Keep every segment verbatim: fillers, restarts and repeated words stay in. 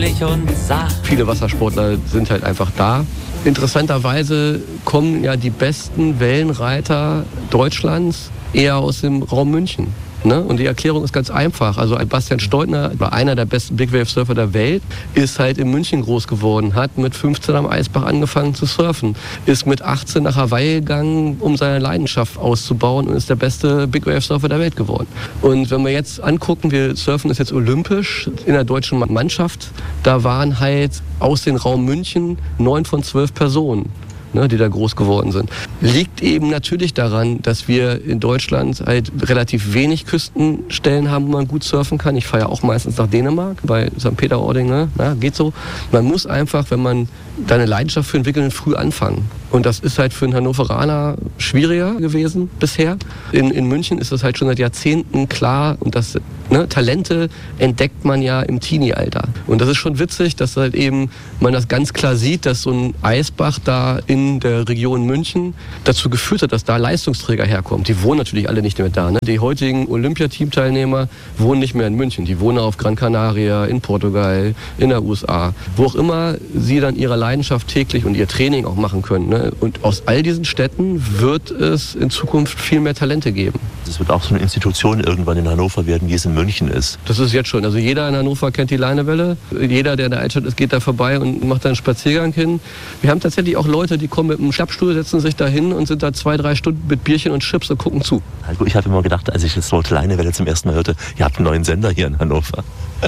heimlich und sagt. Viele Wassersportler sind halt einfach da. Interessanterweise kommen ja die besten Wellenreiter Deutschlands eher aus dem Raum München. Ne? Und die Erklärung ist ganz einfach. Also Bastian Steutner, einer der besten Big Wave Surfer der Welt, ist halt in München groß geworden, hat mit fünfzehn am Eisbach angefangen zu surfen, ist mit achtzehn nach Hawaii gegangen, um seine Leidenschaft auszubauen und ist der beste Big Wave Surfer der Welt geworden. Und wenn wir jetzt angucken, wir surfen ist jetzt olympisch in der deutschen Mannschaft, da waren halt aus dem Raum München neun von zwölf Personen, ne, die da groß geworden sind. Liegt eben natürlich daran, dass wir in Deutschland halt relativ wenig Küstenstellen haben, wo man gut surfen kann. Ich fahre ja auch meistens nach Dänemark, bei Sankt Peter-Ording, ne? Na, geht so. Man muss einfach, wenn man da eine Leidenschaft für entwickeln, früh anfangen. Und das ist halt für einen Hannoveraner schwieriger gewesen bisher. In, in München ist das halt schon seit Jahrzehnten klar. Und das, ne, Talente entdeckt man ja im Teenie-Alter. Und das ist schon witzig, dass halt eben man das ganz klar sieht, dass so ein Eisbach da in der Region München dazu geführt hat, dass da Leistungsträger herkommen. Die wohnen natürlich alle nicht mehr da. Ne? Die heutigen Olympiateam-Teilnehmer wohnen nicht mehr in München. Die wohnen auf Gran Canaria, in Portugal, in der U S A. Wo auch immer sie dann ihre Leidenschaft täglich und ihr Training auch machen können. Ne? Und aus all diesen Städten wird es in Zukunft viel mehr Talente geben. Es wird auch so eine Institution irgendwann in Hannover werden, wie es in München ist. Das ist jetzt schon. Also jeder in Hannover kennt die Leinewelle. Jeder, der in der Altstadt ist, geht da vorbei und macht da einen Spaziergang hin. Wir haben tatsächlich auch Leute, die kommen mit einem Klappstuhl, setzen sich da hin und sind da zwei, drei Stunden mit Bierchen und Chips und gucken zu. Also ich habe immer gedacht, als ich das Wort Leinewelle zum ersten Mal hörte, ihr habt einen neuen Sender hier in Hannover.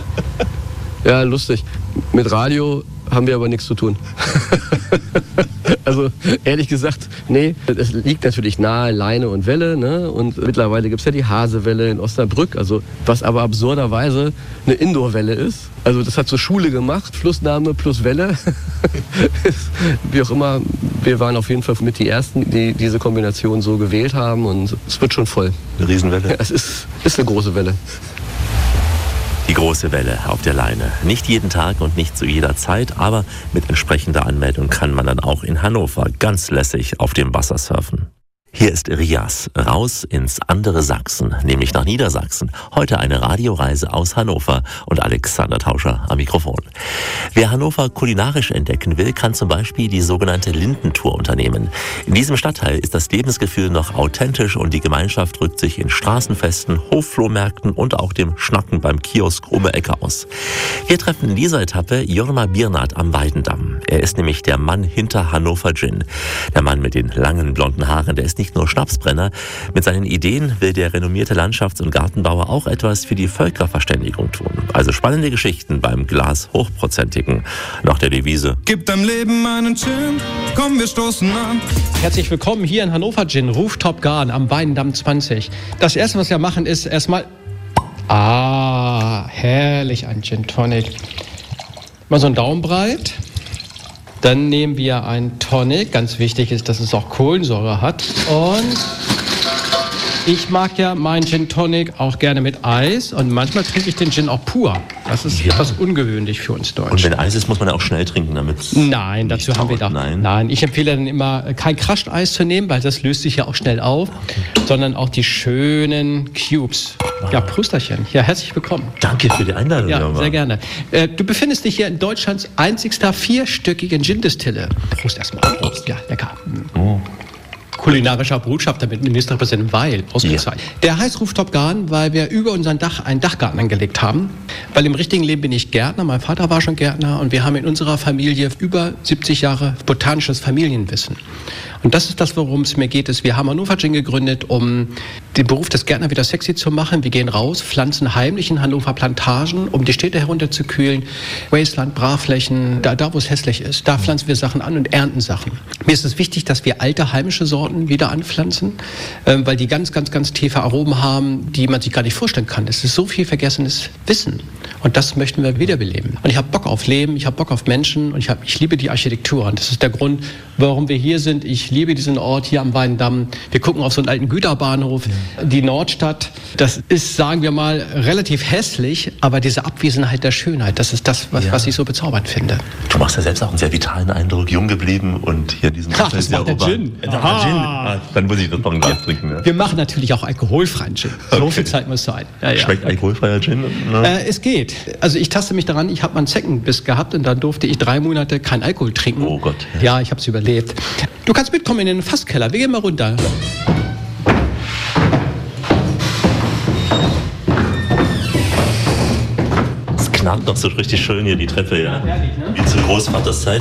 Ja, lustig. Mit Radio haben wir aber nichts zu tun. Also ehrlich gesagt, nee, es liegt natürlich nahe Leine und Welle, ne? Und mittlerweile gibt es ja die Hasewelle in Osnabrück, also was aber absurderweise eine Indoor-Welle ist. Also das hat so Schule gemacht, Flussnahme plus Welle. Wie auch immer, wir waren auf jeden Fall mit die Ersten, die diese Kombination so gewählt haben und es wird schon voll. Eine Riesenwelle? Ja, es ist, ist eine große Welle. Die große Welle auf der Leine. Nicht jeden Tag und nicht zu jeder Zeit, aber mit entsprechender Anmeldung kann man dann auch in Hannover ganz lässig auf dem Wasser surfen. Hier ist Rias, raus ins andere Sachsen, nämlich nach Niedersachsen. Heute eine Radioreise aus Hannover und Alexander Tauscher am Mikrofon. Wer Hannover kulinarisch entdecken will, kann zum Beispiel die sogenannte Lindentour unternehmen. In diesem Stadtteil ist das Lebensgefühl noch authentisch und die Gemeinschaft drückt sich in Straßenfesten, Hofflohmärkten und auch dem Schnacken beim Kiosk um die Ecke aus. Wir treffen in dieser Etappe Jorma Biernat am Weidendamm. Er ist nämlich der Mann hinter Hannover Gin. Der Mann mit den langen blonden Haaren, der ist nicht nur Schnapsbrenner. Mit seinen Ideen will der renommierte Landschafts- und Gartenbauer auch etwas für die Völkerverständigung tun. Also spannende Geschichten beim Glas Hochprozentigen. Nach der Devise: Gib deinem Leben einen Gin, komm, wir stoßen an. Herzlich willkommen hier in Hannover Gin, Rooftop Garden am Weidendamm zwanzig. Das erste, was wir machen, ist erstmal... Ah, herrlich, ein Gin Tonic. Mal so einen Daumen breit. Dann nehmen wir einen Tonic. Ganz wichtig ist, dass es auch Kohlensäure hat. Und ich mag ja meinen Gin Tonic auch gerne mit Eis. Und manchmal trinke ich den Gin auch pur. Das ist ja etwas ungewöhnlich für uns Deutsche. Und wenn Eis ist, muss man ja auch schnell trinken, damit Nein, dazu haben wir da. Nein. Nein, ich empfehle dann immer kein Crushed Eis zu nehmen, weil das löst sich ja auch schnell auf, okay. Sondern auch die schönen Cubes. Wow. Ja, Prösterchen. Ja, herzlich willkommen. Danke für die Einladung. Ja, sehr gerne. Äh, du befindest dich hier in Deutschlands einzigster vierstöckigen Gin-Distille. Prost erstmal. Prost. Ja, lecker. Oh. Kulinarischer Botschafter mit Ministerpräsident Weil, ausgezeichnet. Ja. Der heißt Rooftop Garden, weil wir über unseren Dach einen Dachgarten angelegt haben. Weil im richtigen Leben bin ich Gärtner, mein Vater war schon Gärtner und wir haben in unserer Familie über siebzig Jahre botanisches Familienwissen. Und das ist das, worum es mir geht. Ist, wir haben Hannover Gin gegründet, um den Beruf des Gärtners wieder sexy zu machen. Wir gehen raus, pflanzen heimlich in Hannover Plantagen, um die Städte herunterzukühlen. Wasteland, Brachflächen, da, da wo es hässlich ist, da pflanzen wir Sachen an und ernten Sachen. Mir ist es wichtig, dass wir alte heimische Sorten wieder anpflanzen, ähm, weil die ganz, ganz, ganz tiefe Aromen haben, die man sich gar nicht vorstellen kann. Es ist so viel vergessenes Wissen. Und das möchten wir wiederbeleben. Und ich habe Bock auf Leben, ich habe Bock auf Menschen und ich, hab, ich liebe die Architektur. Und das ist der Grund, warum wir hier sind. Ich liebe diesen Ort hier am Weidendamm. Wir gucken auf so einen alten Güterbahnhof. Ja. Die Nordstadt, das ist, sagen wir mal, relativ hässlich, aber diese Abwesenheit der Schönheit, das ist das, was, ja. was ich so bezaubernd finde. Du machst ja selbst auch einen sehr vitalen Eindruck, jung geblieben und hier diesen Ach, das macht der Gin. Der Gin, Ah, dann muss ich das noch ein Glas trinken. Ja. Wir machen natürlich auch alkoholfreien Gin. So Okay. viel Zeit muss sein. Ja, ja. Schmeckt alkoholfreier Gin? Ne? Äh, es geht. Also ich taste mich daran, ich habe mal einen Zeckenbiss gehabt und dann durfte ich drei Monate kein Alkohol trinken. Oh Gott. Ja, ich habe es überlebt. Du kannst mitkommen in den Fasskeller. Wir gehen mal runter. Es knarrt noch so richtig schön hier die Treppe, ja. herrlich, ne? Wie zu Großvaters Zeit.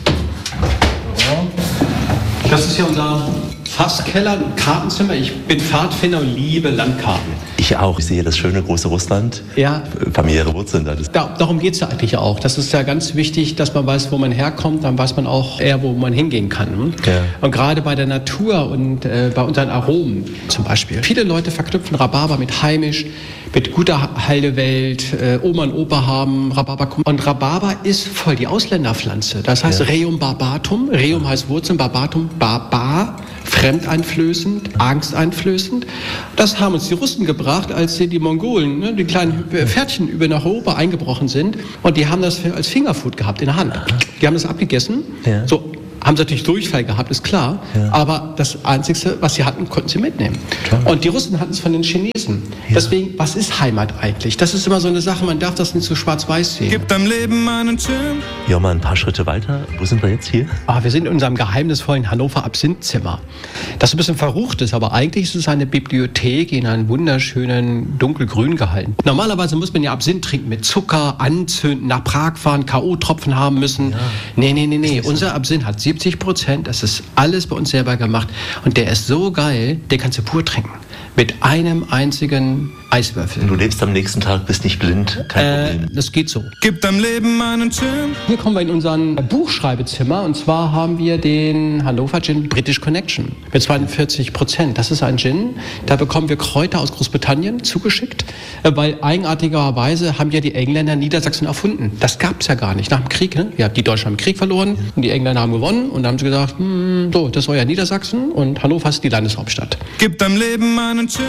Das ist ja unser Fasskeller, ein Kartenzimmer. Ich bin Pfadfinder und liebe Landkarten. Ich auch. Ich sehe das schöne große Russland. Ja. Familiäre Wurzeln da. Das Da, darum geht es ja eigentlich auch. Das ist ja ganz wichtig, dass man weiß, wo man herkommt. Dann weiß man auch eher, wo man hingehen kann. Hm? Ja. Und gerade bei der Natur und äh, bei unseren Aromen zum Beispiel. Viele Leute verknüpfen Rhabarber mit heimisch, mit guter Heilewelt. Äh, Oma und Opa haben Rhabarber. Und Rhabarber ist voll die Ausländerpflanze. Das heißt Ja. Rheum barbatum. Rheum heißt Wurzeln, barbatum, barbar. Fremdeinflößend, angsteinflößend. Das haben uns die Russen gebracht, als sie die Mongolen, ne, die kleinen Pferdchen über nach Europa eingebrochen sind. Und die haben das als Fingerfood gehabt in der Hand. Die haben das abgegessen. Ja. So haben sie natürlich Durchfall gehabt, ist klar. Ja. Aber das Einzige, was sie hatten, konnten sie mitnehmen. Klar. Und die Russen hatten es von den Chinesen. Deswegen, was ist Heimat eigentlich? Das ist immer so eine Sache, man darf das nicht so schwarz-weiß sehen. Gib deinem Leben einen Gin. Ja, mal ein paar Schritte weiter. Wo sind wir jetzt hier? Ah, wir sind in unserem geheimnisvollen Hannover Absinthzimmer. Das ein bisschen verrucht ist, aber eigentlich ist es eine Bibliothek in einem wunderschönen dunkelgrün gehalten. Normalerweise muss man ja Absinth trinken mit Zucker, anzünden, nach Prag fahren, K O-Tropfen haben müssen. Ja. Nee, nee, nee, nee. Unser Absinth hat siebzig Prozent. Das ist alles bei uns selber gemacht. Und der ist so geil, den kannst du pur trinken. Mit einem einzigen Eiswürfel. Du lebst am nächsten Tag, bist nicht blind, kein Äh, Problem. das geht so. Gib deinem Leben einen Gin. Hier kommen wir in unser Buchschreibezimmer und zwar haben wir den Hannover Gin British Connection mit zweiundvierzig Prozent. Das ist ein Gin, da bekommen wir Kräuter aus Großbritannien zugeschickt, äh, weil eigenartigerweise haben ja die Engländer Niedersachsen erfunden. Das gab es ja gar nicht nach dem Krieg. Ne? Ja, die Deutschen haben den Krieg verloren und die Engländer haben gewonnen und dann haben sie gesagt, hm, so, das ist euer Niedersachsen und Hannover ist die Landeshauptstadt. Gib deinem Leben einen Gin.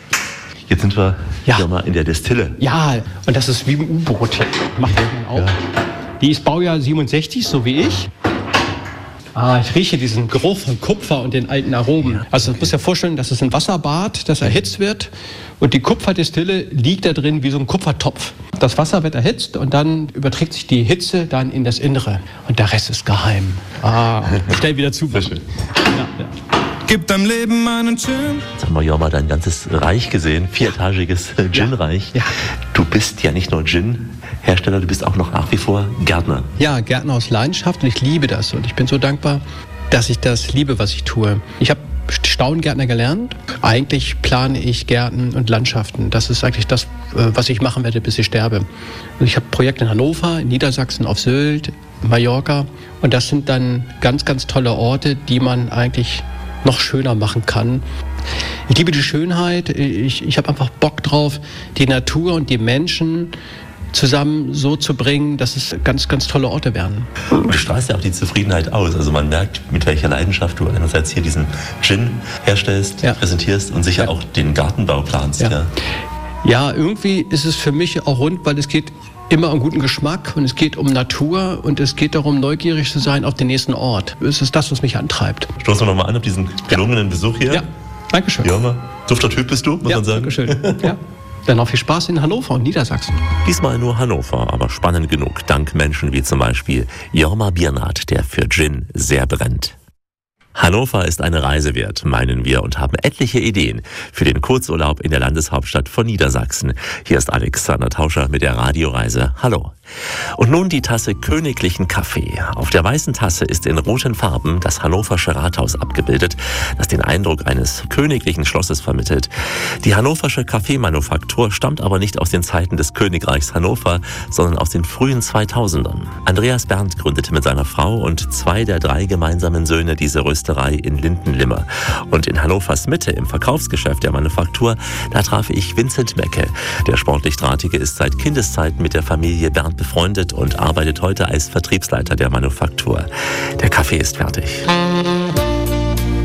Jetzt sind wir Ja. hier mal in der Destille. Ja, und das ist wie ein U-Boot. Macht der auch. Ja. Die ist Baujahr siebenundsechzig, so wie ich. Ah, ich rieche diesen Geruch von Kupfer und den alten Aromen. Also, du musst dir vorstellen, das ist ein Wasserbad, das erhitzt wird. Und die Kupferdestille liegt da drin wie so ein Kupfertopf. Das Wasser wird erhitzt und dann überträgt sich die Hitze dann in das Innere. Und der Rest ist geheim. Ah, schnell wieder zu. Sehr schön. Ja, ja. Gib deinem Leben einen Gin. Jetzt haben wir ja mal dein ganzes Reich gesehen, vieretagiges äh, Gin-Reich. Ja. Du bist ja nicht nur Gin-Hersteller, du bist auch noch nach wie vor Gärtner. Ja, Gärtner aus Leidenschaft und ich liebe das. Und ich bin so dankbar, dass ich das liebe, was ich tue. Ich habe Staudengärtner gelernt. Eigentlich plane ich Gärten und Landschaften. Das ist eigentlich das, was ich machen werde, bis ich sterbe. Und ich habe Projekte in Hannover, in Niedersachsen, auf Sylt, Mallorca. Und das sind dann ganz, ganz tolle Orte, die man eigentlich noch schöner machen kann. Ich liebe die Schönheit. Ich, ich habe einfach Bock drauf, die Natur und die Menschen zusammen so zu bringen, dass es ganz, ganz tolle Orte werden. Du strahlst ja auch die Zufriedenheit aus. Also man merkt, mit welcher Leidenschaft du einerseits hier diesen Gin herstellst, Ja. präsentierst und sicher Ja. auch den Gartenbau planst. Ja. Ja. Ja, irgendwie ist es für mich auch rund, weil es geht immer um guten Geschmack und es geht um Natur und es geht darum, neugierig zu sein auf den nächsten Ort. Es ist das, was mich antreibt. Stoßen wir nochmal an auf diesen gelungenen Besuch hier. Ja, Dankeschön. Jorma, dufter Typ bist du, muss Ja, man sagen. Dankeschön. Ja. Dann noch viel Spaß in Hannover und Niedersachsen. Diesmal nur Hannover, aber spannend genug, dank Menschen wie zum Beispiel Jorma Biernat, der für Gin sehr brennt. Hannover ist eine Reise wert, meinen wir, und haben etliche Ideen für den Kurzurlaub in der Landeshauptstadt von Niedersachsen. Hier ist Alexander Tauscher mit der Radioreise. Hallo. Und nun die Tasse königlichen Kaffee. Auf der weißen Tasse ist in roten Farben das Hannoversche Rathaus abgebildet, das den Eindruck eines königlichen Schlosses vermittelt. Die hannoversche Kaffeemanufaktur stammt aber nicht aus den Zeiten des Königreichs Hannover, sondern aus den frühen zweitausendern. Andreas Berndt gründete mit seiner Frau und zwei der drei gemeinsamen Söhne diese Rösterei in Lindenlimmer. Und in Hannovers Mitte, im Verkaufsgeschäft der Manufaktur, da traf ich Vincent Mecke. Der sportlich Drahtige ist seit Kindeszeiten mit der Familie Berndt befreundet und arbeitet heute als Vertriebsleiter der Manufaktur. Der Kaffee ist fertig.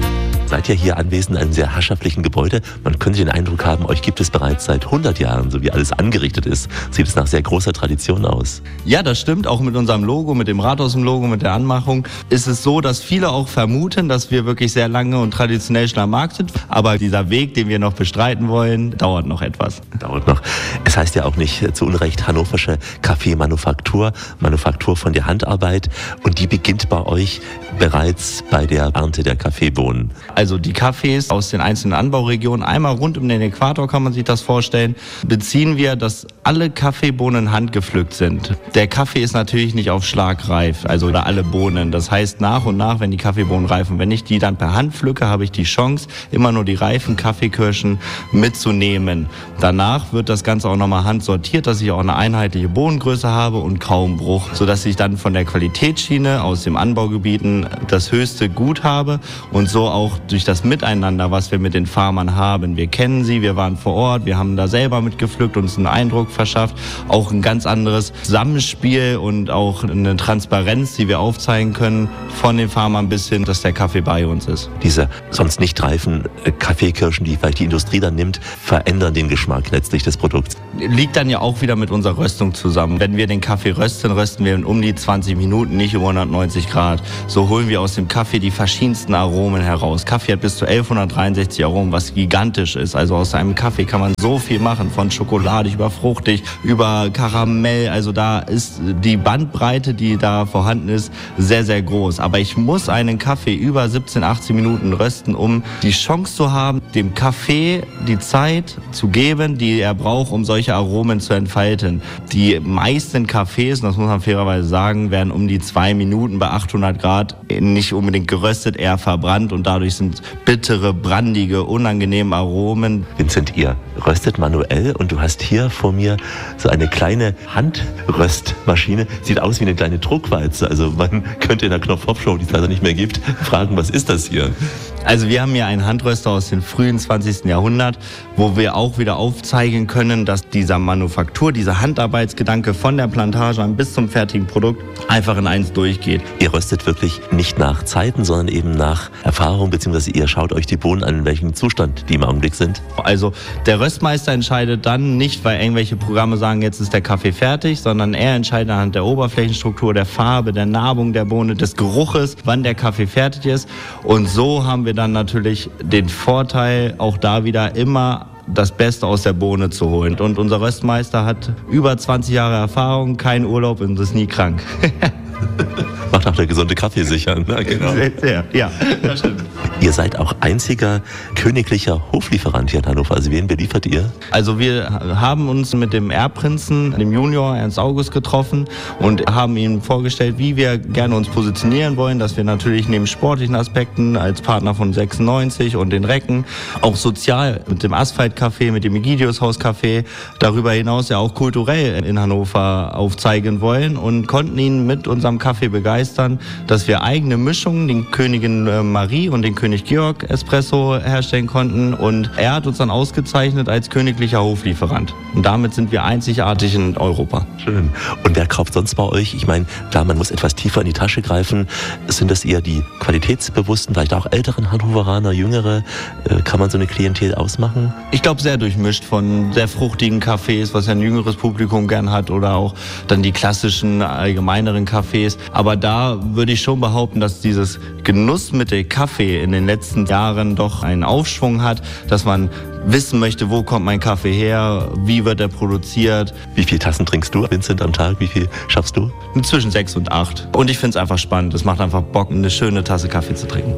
Seid ihr hier anwesend in einem sehr herrschaftlichen Gebäude? Man könnte den Eindruck haben, euch gibt es bereits seit hundert Jahren, so wie alles angerichtet ist. Sieht es nach sehr großer Tradition aus. Ja, das stimmt. Auch mit unserem Logo, mit dem Rathaus im Logo, mit der Anmachung ist es so, dass viele auch vermuten, dass wir wirklich sehr lange und traditionell schon am Markt sind. Aber dieser Weg, den wir noch bestreiten wollen, dauert noch etwas. Dauert noch. Es heißt ja auch nicht zu Unrecht hannoversche Kaffeemanufaktur, Manufaktur von der Handarbeit. Und die beginnt bei euch bereits bei der Ernte der Kaffeebohnen. Also die Kaffees aus den einzelnen Anbauregionen, einmal rund um den Äquator kann man sich das vorstellen, beziehen wir, dass alle Kaffeebohnen handgepflückt sind. Der Kaffee ist natürlich nicht auf Schlag reif, also oder alle Bohnen. Das heißt, nach und nach, wenn die Kaffeebohnen reifen, wenn ich die dann per Hand pflücke, habe ich die Chance, immer nur die reifen Kaffeekirschen mitzunehmen. Danach wird das Ganze auch nochmal handsortiert, dass ich auch eine einheitliche Bohnengröße habe und kaum Bruch, sodass ich dann von der Qualitätsschiene aus den Anbaugebieten das höchste Gut habe und so auch durch das Miteinander, was wir mit den Farmern haben. Wir kennen sie, wir waren vor Ort, wir haben da selber mitgepflückt, uns einen Eindruck verschafft, auch ein ganz anderes Zusammenspiel und auch eine Transparenz, die wir aufzeigen können, von den Farmern bis hin, dass der Kaffee bei uns ist. Diese sonst nicht reifen Kaffeekirschen, die vielleicht die Industrie dann nimmt, verändern den Geschmack letztlich des Produkts. Liegt dann ja auch wieder mit unserer Röstung zusammen. Wenn wir den Kaffee rösten, rösten wir in um die zwanzig Minuten, nicht über hundertneunzig Grad. So holen wir aus dem Kaffee die verschiedensten Aromen heraus. Kaffee hat bis zu elfhundertdreiundsechzig Aromen, was gigantisch ist. Also aus einem Kaffee kann man so viel machen, von schokoladig über fruchtig, über Karamell. Also da ist die Bandbreite, die da vorhanden ist, sehr, sehr groß. Aber ich muss einen Kaffee über siebzehn, achtzehn Minuten rösten, um die Chance zu haben, dem Kaffee die Zeit zu geben, die er braucht, um solche Aromen zu entfalten. Die meisten Kaffees, das muss man fairerweise sagen, werden um die zwei Minuten bei achthundert Grad nicht unbedingt geröstet, eher verbrannt und dadurch sind bittere, brandige, unangenehme Aromen. Vincent, ihr röstet manuell und du hast hier vor mir so eine kleine Handröstmaschine. Sieht aus wie eine kleine Druckwalze. Also man könnte in der Knopf-Hop-Show, die es leider nicht mehr gibt, fragen, was ist das hier? Also wir haben hier einen Handröster aus dem frühen zwanzigsten Jahrhundert, wo wir auch wieder aufzeigen können, dass dieser Manufaktur, dieser Handarbeitsgedanke von der Plantage an bis zum fertigen Produkt einfach in eins durchgeht. Ihr röstet wirklich nicht nach Zeiten, sondern eben nach Erfahrung, beziehungsweise ihr schaut euch die Bohnen an, in welchem Zustand die im Augenblick sind. Also der Röstmeister entscheidet dann nicht, weil irgendwelche Programme sagen, jetzt ist der Kaffee fertig, sondern er entscheidet anhand der Oberflächenstruktur, der Farbe, der Narbung der Bohne, des Geruches, wann der Kaffee fertig ist. Und so haben wir dann natürlich den Vorteil, auch da wieder immer das Beste aus der Bohne zu holen. Und unser Röstmeister hat über zwanzig Jahre Erfahrung, keinen Urlaub und ist nie krank. Macht auch der gesunde Kaffee sicher. Na, genau. Ja, ja, das stimmt. Ihr seid auch einziger königlicher Hoflieferant hier in Hannover. Also wen beliefert ihr? Also wir haben uns mit dem Erbprinzen, dem Junior Ernst August, getroffen und haben ihm vorgestellt, wie wir gerne uns positionieren wollen, dass wir natürlich neben sportlichen Aspekten als Partner von sechsundneunzig und den Recken auch sozial mit dem Asphalt-Café, mit dem Egidius-Haus-Café darüber hinaus ja auch kulturell in Hannover aufzeigen wollen und konnten ihn mit unserem Kaffee begeistern, dass wir eigene Mischungen, den Königin Marie und den König Georg Espresso herstellen konnten und er hat uns dann ausgezeichnet als königlicher Hoflieferant. Und damit sind wir einzigartig in Europa. Schön. Und wer kauft sonst bei euch? Ich meine, klar, man muss etwas tiefer in die Tasche greifen. Sind das eher die qualitätsbewussten, vielleicht auch älteren Hannoveraner, jüngere? Kann man so eine Klientel ausmachen? Ich glaube, sehr durchmischt von sehr fruchtigen Cafés, was ja ein jüngeres Publikum gern hat, oder auch dann die klassischen, allgemeineren Cafés. Aber da würde ich schon behaupten, dass dieses Genussmittel Kaffee in den letzten Jahren doch einen Aufschwung hat, dass man wissen möchte, wo kommt mein Kaffee her, wie wird er produziert. Wie viele Tassen trinkst du, Vincent, am Tag? Wie viel schaffst du? Zwischen sechs und acht. Und ich finde es einfach spannend. Es macht einfach Bock, eine schöne Tasse Kaffee zu trinken.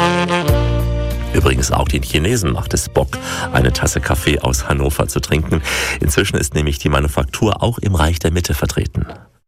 Übrigens auch den Chinesen macht es Bock, eine Tasse Kaffee aus Hannover zu trinken. Inzwischen ist nämlich die Manufaktur auch im Reich der Mitte vertreten.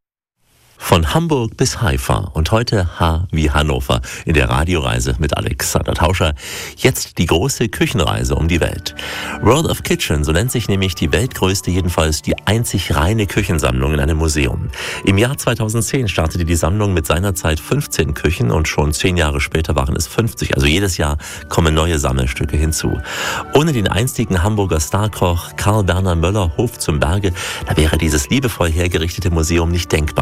Von Hamburg bis Haifa und heute H wie Hannover in der Radioreise mit Alexander Tauscher. Jetzt die große Küchenreise um die Welt. World of Kitchen, so nennt sich nämlich die weltgrößte, jedenfalls die einzig reine Küchensammlung in einem Museum. Im Jahr zweitausendzehn startete die Sammlung mit seinerzeit fünfzehn Küchen und schon zehn Jahre später waren es fünfzig. Also jedes Jahr kommen neue Sammelstücke hinzu. Ohne den einstigen Hamburger Starkoch Karl Werner Möller Hof zum Berge, da wäre dieses liebevoll hergerichtete Museum nicht denkbar.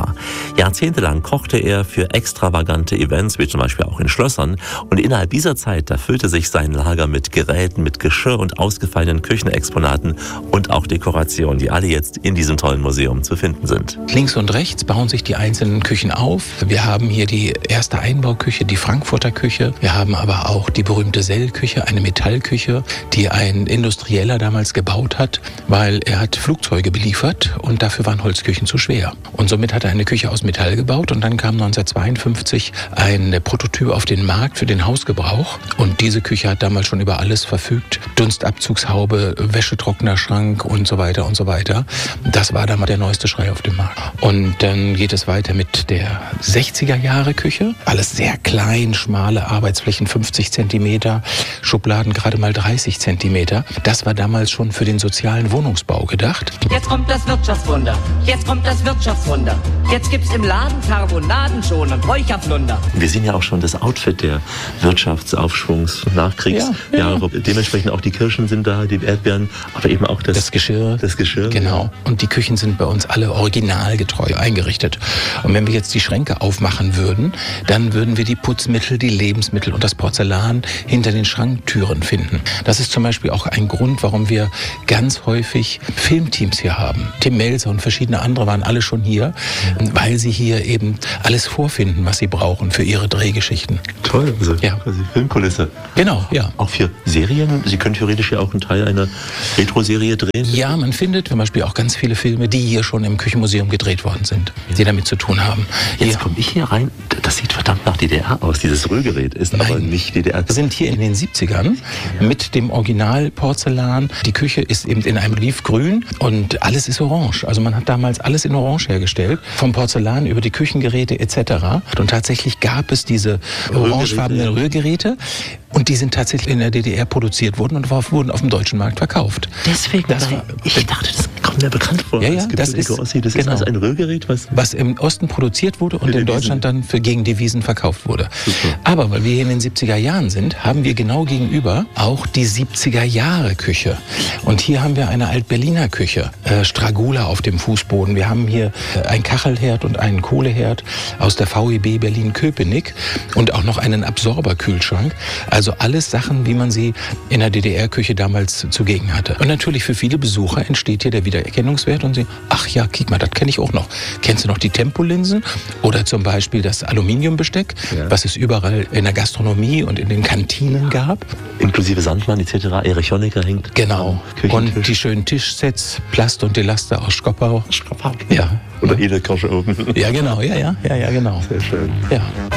Jahrzehntelang kochte er für extravagante Events, wie zum Beispiel auch in Schlössern. Und innerhalb dieser Zeit, da füllte sich sein Lager mit Geräten, mit Geschirr und ausgefallenen Küchenexponaten und auch Dekorationen, die alle jetzt in diesem tollen Museum zu finden sind. Links und rechts bauen sich die einzelnen Küchen auf. Wir haben hier die erste Einbauküche, die Frankfurter Küche. Wir haben aber auch die berühmte Sellküche, eine Metallküche, die ein Industrieller damals gebaut hat, weil er hat Flugzeuge beliefert und dafür waren Holzküchen zu schwer. Und somit hat er eine Küche aus Metall gebaut und dann kam neunzehnhundertzweiundfünfzig ein Prototyp auf den Markt für den Hausgebrauch. Und diese Küche hat damals schon über alles verfügt. Dunstabzugshaube, Wäschetrocknerschrank und so weiter und so weiter. Das war damals der neueste Schrei auf dem Markt. Und dann geht es weiter mit der sechziger Jahre Küche. Alles sehr klein, schmale Arbeitsflächen, fünfzig Zentimeter, Schubladen gerade mal dreißig Zentimeter. Das war damals schon für den sozialen Wohnungsbau gedacht. Jetzt kommt das Wirtschaftswunder, jetzt kommt das Wirtschaftswunder. Jetzt gibt's im Laden Karbonaden schon und Räucherflunder. Wir sehen ja auch schon das Outfit der Wirtschaftsaufschwungs- und Nachkriegsjahre. Ja, ja. Dementsprechend auch die Kirschen sind da, die Erdbeeren, aber eben auch das, das Geschirr. Das Geschirr. Genau. Und die Küchen sind bei uns alle originalgetreu eingerichtet. Und wenn wir jetzt die Schränke aufmachen würden, dann würden wir die Putzmittel, die Lebensmittel und das Porzellan hinter den Schranktüren finden. Das ist zum Beispiel auch ein Grund, warum wir ganz häufig Filmteams hier haben. Tim Melzer und verschiedene andere waren alle schon hier, weil sie hier eben alles vorfinden, was sie brauchen für ihre Drehgeschichten. Toll, also ja. Quasi Filmkulisse. Genau, ja. Auch für Serien? Sie können theoretisch ja auch einen Teil einer Retro-Serie drehen? Ja, man findet zum Beispiel auch ganz viele Filme, die hier schon im Küchenmuseum gedreht worden sind, die damit zu tun haben. Jetzt komme ich hier rein, das sieht verdammt nach D D R aus. Dieses Rührgerät ist Nein. aber nicht D D R. Wir sind hier in den siebzigern mit dem Originalporzellan. Die Küche ist eben in einem Olivgrün und alles ist orange. Also man hat damals alles in Orange hergestellt, vom Porzellan über die Küchengeräte et cetera. Und tatsächlich gab es diese orangefarbenen Rührgeräte und die sind tatsächlich in der D D R produziert worden und wurden auf dem deutschen Markt verkauft. Deswegen, das war, ich dachte, das kommt mir bekannt vor. Ja, ja, das ist, das genau. ist also ein Rührgerät, was, was im Osten produziert wurde und in Deutschland dann für gegen Devisen verkauft wurde. Super. Aber weil wir hier in den siebziger Jahren sind, haben wir genau gegenüber auch die siebziger Jahre Küche. Und hier haben wir eine Alt-Berliner Küche, äh, Stragula auf dem Fußboden. Wir haben hier äh, ein Kachelherd und einen Kohleherd aus der V E B Berlin-Köpenick und auch noch einen Absorberkühlschrank. Also alles Sachen, wie man sie in der D D R-Küche damals zugegen hatte. Und natürlich für viele Besucher entsteht hier der Wiedererkennungswert und sie, ach ja, kick mal, das kenne ich auch noch. Kennst du noch die Tempolinsen oder zum Beispiel das Aluminiumbesteck, ja. was es überall in der Gastronomie und in den Kantinen gab? Inklusive Sandmann et cetera. Erich Honecker hängt. Genau. Und die schönen Tischsets, Plast und Delaster aus Skoppau. Skoppau. Ja. Oder Edelkirsche oben. Ja, genau, ja, ja, ja, ja, genau. Sehr schön. Ja.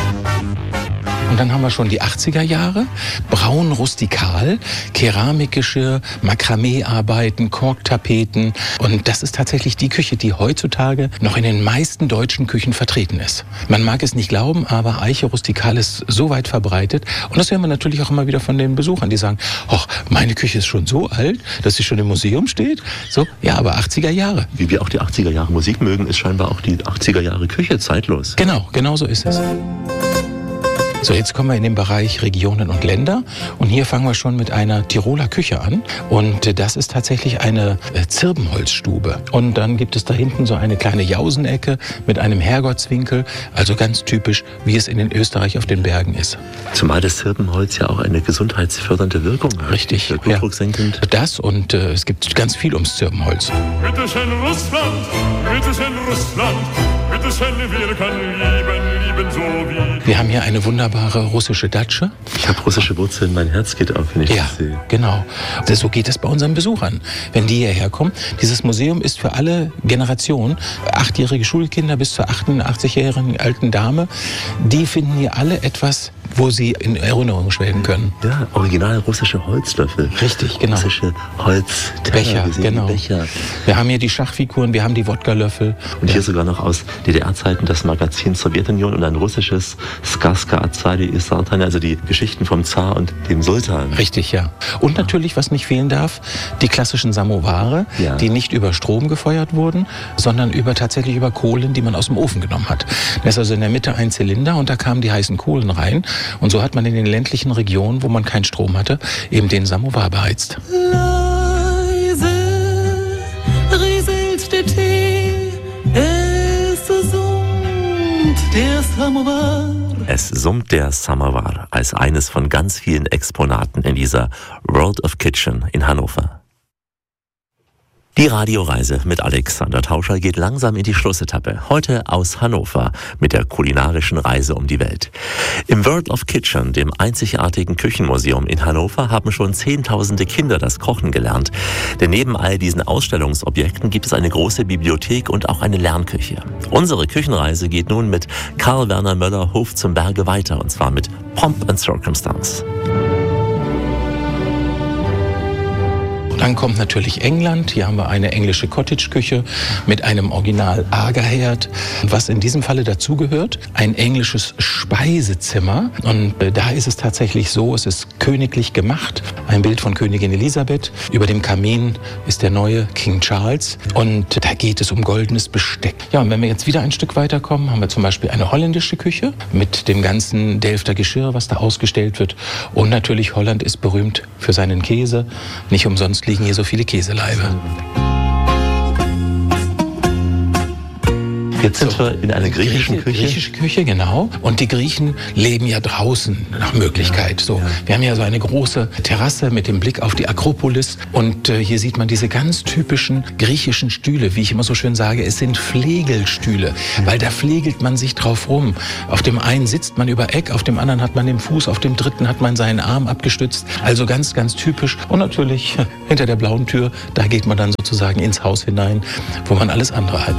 Und dann haben wir schon die achtziger Jahre, braun rustikal, Keramikgeschirr, Makramee-Arbeiten, Korktapeten. Und das ist tatsächlich die Küche, die heutzutage noch in den meisten deutschen Küchen vertreten ist. Man mag es nicht glauben, aber Eiche rustikal ist so weit verbreitet. Und das hören wir natürlich auch immer wieder von den Besuchern, die sagen, ach, meine Küche ist schon so alt, dass sie schon im Museum steht. So, ja, aber achtziger Jahre. Wie wir auch die achtziger Jahre Musik mögen, ist scheinbar auch die achtziger Jahre Küche zeitlos. Genau, genau so ist es. So, jetzt kommen wir in den Bereich Regionen und Länder und hier fangen wir schon mit einer Tiroler Küche an und das ist tatsächlich eine Zirbenholzstube und dann gibt es da hinten so eine kleine Jausenecke mit einem Herrgottswinkel, also ganz typisch, wie es in den Österreich auf den Bergen ist. Zumal das Zirbenholz ja auch eine gesundheitsfördernde Wirkung hat. Richtig, ja. Blutdrucksenkend. Das und äh, es gibt ganz viel ums Zirbenholz. Bitte schön Russland, bitte schön Russland, bitte schön, wir können lieben, lieben so wie... Wir haben hier eine wunderbare russische Datsche. Ich habe russische Wurzeln, mein Herz geht auf, wenn ich ja, das sehe. Genau. So geht es bei unseren Besuchern, wenn die hierher kommen. Dieses Museum ist für alle Generationen, achtjährige Schulkinder bis zur achtundachtzigjährigen alten Dame, die finden hier alle etwas, wo sie in Erinnerung schwelgen können. Ja, original russische Holzlöffel. Richtig, genau. Russische Holzteller. Becher, wir genau. Becher. Wir haben hier die Schachfiguren, wir haben die Wodka-Löffel. Und ja. hier sogar noch aus D D R-Zeiten das Magazin Sowjetunion und ein russisches Skaska Azadi Isartan, also die Geschichten vom Zar und dem Sultan. Richtig, ja. Und natürlich, was nicht fehlen darf, die klassischen Samoware, ja. die nicht über Strom gefeuert wurden, sondern über tatsächlich über Kohlen, die man aus dem Ofen genommen hat. Da ist also in der Mitte ein Zylinder und da kamen die heißen Kohlen rein. Und so hat man in den ländlichen Regionen, wo man keinen Strom hatte, eben den Samowar beheizt. Leise rieselt der Tee, es summt summt der Samovar. Es summt der Samovar als eines von ganz vielen Exponaten in dieser World of Kitchen in Hannover. Die Radioreise mit Alexander Tauscher geht langsam in die Schlussetappe. Heute aus Hannover mit der kulinarischen Reise um die Welt. Im World of Kitchen, dem einzigartigen Küchenmuseum in Hannover, haben schon zehntausende Kinder das Kochen gelernt. Denn neben all diesen Ausstellungsobjekten gibt es eine große Bibliothek und auch eine Lernküche. Unsere Küchenreise geht nun mit Karl Werner Möller Hof zum Berge weiter, und zwar mit Pomp and Circumstance. Dann kommt natürlich England. Hier haben wir eine englische Cottage-Küche mit einem Original-Agerherd. Was in diesem Falle dazugehört, ein englisches Speisezimmer. Und da ist es tatsächlich so, es ist königlich gemacht. Ein Bild von Königin Elisabeth. Über dem Kamin ist der neue King Charles. Und da geht es um goldenes Besteck. Ja, und wenn wir jetzt wieder ein Stück weiterkommen, haben wir zum Beispiel eine holländische Küche mit dem ganzen Delfter Geschirr, was da ausgestellt wird. Und natürlich Holland ist berühmt für seinen Käse. Nicht umsonst liegen hier so viele Käseleibe. Jetzt sind wir in einer griechischen Küche. Griechische Küche, genau. Und die Griechen leben ja draußen nach Möglichkeit. So, wir haben ja so eine große Terrasse mit dem Blick auf die Akropolis. Und äh, hier sieht man diese ganz typischen griechischen Stühle. Wie ich immer so schön sage, es sind Flegelstühle. Weil da flegelt man sich drauf rum. Auf dem einen sitzt man über Eck, auf dem anderen hat man den Fuß, auf dem dritten hat man seinen Arm abgestützt. Also ganz, ganz typisch. Und natürlich hinter der blauen Tür, da geht man dann sozusagen ins Haus hinein, wo man alles andere hat.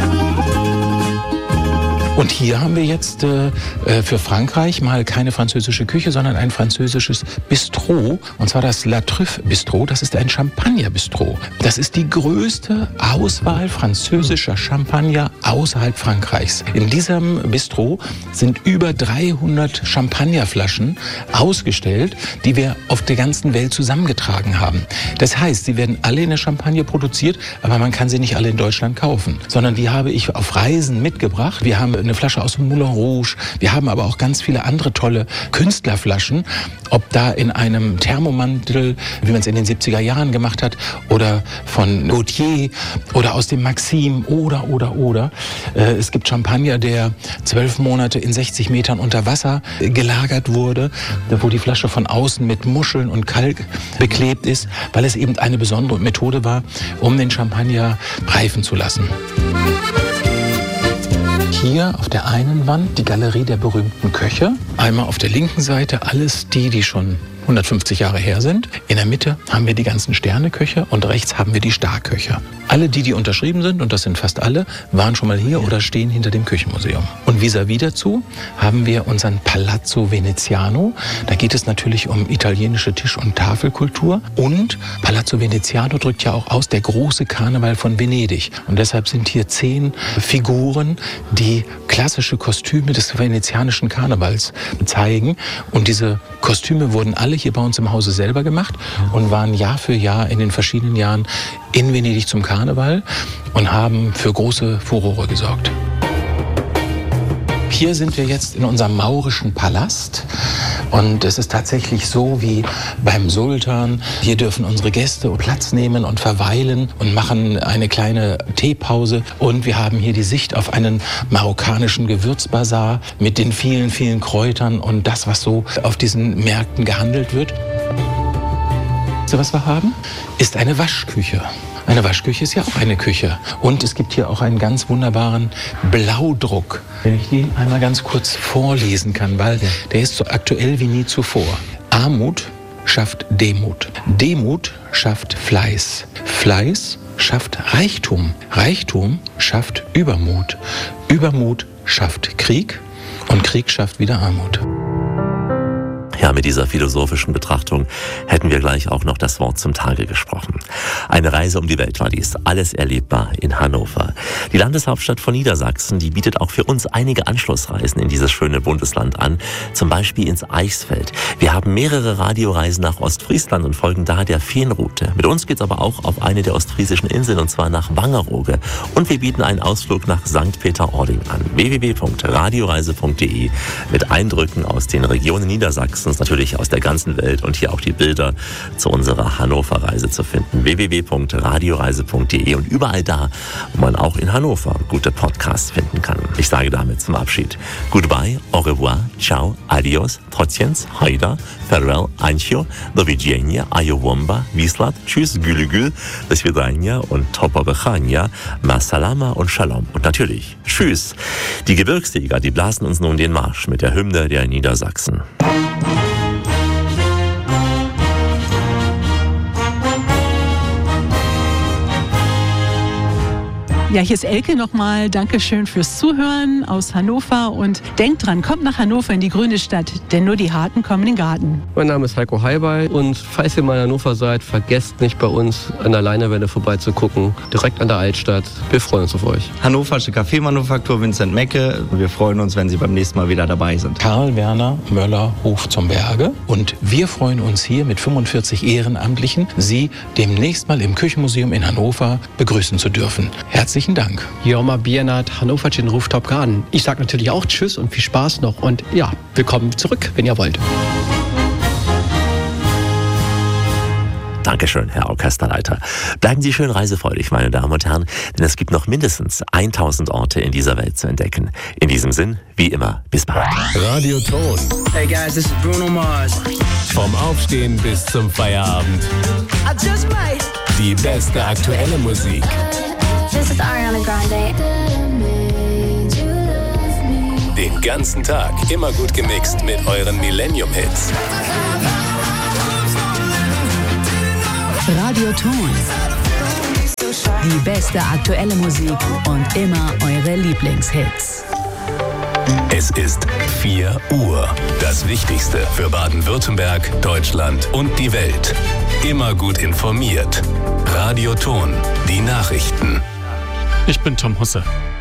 Und hier haben wir jetzt äh, für Frankreich mal keine französische Küche, sondern ein französisches Bistro. Und zwar das La Truffe Bistro. Das ist ein Champagner-Bistro. Das ist die größte Auswahl französischer Champagner außerhalb Frankreichs. In diesem Bistro sind über dreihundert Champagnerflaschen ausgestellt, die wir auf der ganzen Welt zusammengetragen haben. Das heißt, sie werden alle in der Champagne produziert, aber man kann sie nicht alle in Deutschland kaufen. Sondern die habe ich auf Reisen mitgebracht. Wir haben eine Flasche aus dem Moulin Rouge. Wir haben aber auch ganz viele andere tolle Künstlerflaschen. Ob da in einem Thermomantel, wie man es in den siebziger Jahren gemacht hat, oder von Gautier oder aus dem Maxim oder, oder, oder. Äh, es gibt Champagner, der zwölf Monate in sechzig Metern unter Wasser gelagert wurde, wo die Flasche von außen mit Muscheln und Kalk beklebt ist, weil es eben eine besondere Methode war, um den Champagner reifen zu lassen. Hier auf der einen Wand die Galerie der berühmten Köche. Einmal auf der linken Seite alles die, die schon hundertfünfzig Jahre her sind. In der Mitte haben wir die ganzen Sterneköche und rechts haben wir die Starköche. Alle die, die unterschrieben sind, und das sind fast alle, waren schon mal hier oder stehen hinter dem Küchenmuseum. Und vis-à-vis dazu haben wir unseren Palazzo Veneziano. Da geht es natürlich um italienische Tisch- und Tafelkultur. Und Palazzo Veneziano drückt ja auch aus der große Karneval von Venedig. Und deshalb sind hier zehn Figuren, die klassische Kostüme des venezianischen Karnevals zeigen. Und diese Kostüme wurden alle hier bei uns im Hause selber gemacht und waren Jahr für Jahr in den verschiedenen Jahren in Venedig zum Karneval und haben für große Furore gesorgt. Hier sind wir jetzt in unserem maurischen Palast und es ist tatsächlich so wie beim Sultan. Hier dürfen unsere Gäste Platz nehmen und verweilen und machen eine kleine Teepause. Und wir haben hier die Sicht auf einen marokkanischen Gewürzbazar mit den vielen, vielen Kräutern und das, was so auf diesen Märkten gehandelt wird. So, was wir haben, ist eine Waschküche. Eine Waschküche ist ja auch eine Küche. Und es gibt hier auch einen ganz wunderbaren Blaudruck. Wenn ich den einmal ganz kurz vorlesen kann, weil der ist so aktuell wie nie zuvor. Armut schafft Demut. Demut schafft Fleiß. Fleiß schafft Reichtum. Reichtum schafft Übermut. Übermut schafft Krieg. Und Krieg schafft wieder Armut. Ja, mit dieser philosophischen Betrachtung hätten wir gleich auch noch das Wort zum Tage gesprochen. Eine Reise um die Welt war dies, alles erlebbar in Hannover. Die Landeshauptstadt von Niedersachsen, die bietet auch für uns einige Anschlussreisen in dieses schöne Bundesland an, zum Beispiel ins Eichsfeld. Wir haben mehrere Radioreisen nach Ostfriesland und folgen da der Feenroute. Mit uns geht's aber auch auf eine der ostfriesischen Inseln, und zwar nach Wangerooge. Und wir bieten einen Ausflug nach Sankt Peter-Ording an. w w w punkt radioreise punkt de mit Eindrücken aus den Regionen Niedersachsens Infos natürlich aus der ganzen Welt und hier auch die Bilder zu unserer Hannover-Reise zu finden. w w w punkt radioreise punkt de und überall da, wo man auch in Hannover gute Podcasts finden kann. Ich sage damit zum Abschied Goodbye, au revoir, ciao, adios, trotjens, hajda, farewell, ancho, do widzenia, ayowomba, wislat, tschüss, gülügül, do svidania und topa bechania, masalama und shalom. Und natürlich, tschüss. Die Gebirgstiger, die blasen uns nun den Marsch mit der Hymne der Niedersachsen. Ja, hier ist Elke nochmal. Dankeschön fürs Zuhören aus Hannover. Und denkt dran, kommt nach Hannover in die grüne Stadt, denn nur die Harten kommen in den Garten. Mein Name ist Heiko Heibey und falls ihr mal in Hannover seid, vergesst nicht bei uns an der Leinewelle vorbeizugucken, direkt an der Altstadt. Wir freuen uns auf euch. Hannoversche Kaffeemanufaktur Vincent Mecke. Wir freuen uns, wenn Sie beim nächsten Mal wieder dabei sind. Karl Werner Möller, Hof zum Berge. Und wir freuen uns hier mit fünfundvierzig Ehrenamtlichen, Sie demnächst mal im Küchenmuseum in Hannover begrüßen zu dürfen. Herzlichen Dank. Jorma Biernat, Hannoverschen Rooftop Garden. Ich sage natürlich auch Tschüss und viel Spaß noch. Und ja, willkommen zurück, wenn ihr wollt. Dankeschön, Herr Orchesterleiter. Bleiben Sie schön reisefreudig, meine Damen und Herren, denn es gibt noch mindestens tausend Orte in dieser Welt zu entdecken. In diesem Sinn, wie immer, bis bald. Radio Ton. Hey guys, this is Bruno Mars. Vom Aufstehen bis zum Feierabend. I just might. Die beste aktuelle Musik. This is Ariana Grande. Den ganzen Tag immer gut gemixt mit euren Millennium-Hits. Radio Ton. Die beste aktuelle Musik und immer eure Lieblingshits. Es ist vier Uhr. Das Wichtigste für Baden-Württemberg, Deutschland und die Welt. Immer gut informiert. Radio Ton. Die Nachrichten. Ich bin Tom Husse.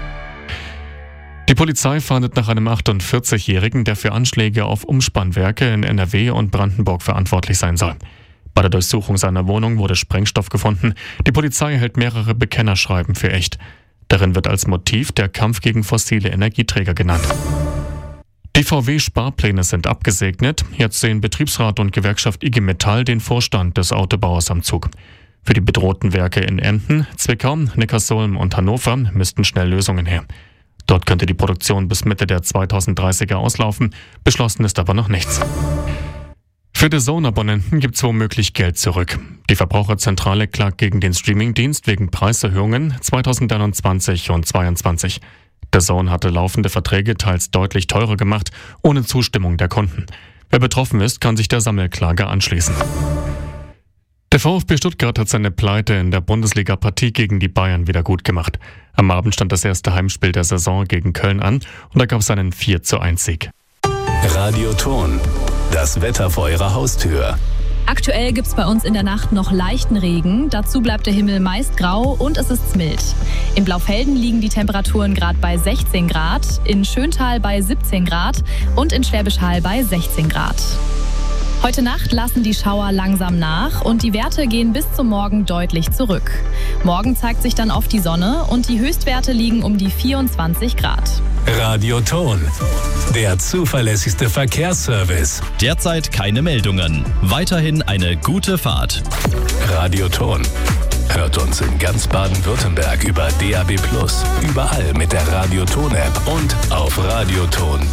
Die Polizei fahndet nach einem achtundvierzigjährigen, der für Anschläge auf Umspannwerke in N R W und Brandenburg verantwortlich sein soll. Bei der Durchsuchung seiner Wohnung wurde Sprengstoff gefunden. Die Polizei hält mehrere Bekennerschreiben für echt. Darin wird als Motiv der Kampf gegen fossile Energieträger genannt. Die V W-Sparpläne sind abgesegnet. Jetzt sehen Betriebsrat und Gewerkschaft I G Metall den Vorstand des Autobauers am Zug. Für die bedrohten Werke in Emden, Zwickau, Neckarsulm und Hannover müssten schnell Lösungen her. Dort könnte die Produktion bis Mitte der zweitausenddreißiger auslaufen. Beschlossen ist aber noch nichts. Für D A Z N-Abonnenten gibt es womöglich Geld zurück. Die Verbraucherzentrale klagt gegen den Streamingdienst wegen Preiserhöhungen zweitausendeinundzwanzig und zweitausendzweiundzwanzig. D A Z N hatte laufende Verträge teils deutlich teurer gemacht, ohne Zustimmung der Kunden. Wer betroffen ist, kann sich der Sammelklage anschließen. Der VfB Stuttgart hat seine Pleite in der Bundesliga-Partie gegen die Bayern wieder gut gemacht. Am Abend stand das erste Heimspiel der Saison gegen Köln an und da gab es einen vier zu eins Sieg. Radio Ton. Das Wetter vor Ihrer Haustür. Aktuell gibt es bei uns in der Nacht noch leichten Regen. Dazu bleibt der Himmel meist grau und es ist mild. In Blaufelden liegen die Temperaturen gerade bei sechzehn Grad, in Schöntal bei siebzehn Grad und in Schwäbisch Hall bei sechzehn Grad. Heute Nacht lassen die Schauer langsam nach und die Werte gehen bis zum Morgen deutlich zurück. Morgen zeigt sich dann oft die Sonne und die Höchstwerte liegen um die vierundzwanzig Grad. Radio Ton, der zuverlässigste Verkehrsservice. Derzeit keine Meldungen. Weiterhin eine gute Fahrt. Radio Ton. Hört uns in ganz Baden-Württemberg über D A B plus, überall mit der Radio Ton App und auf radioton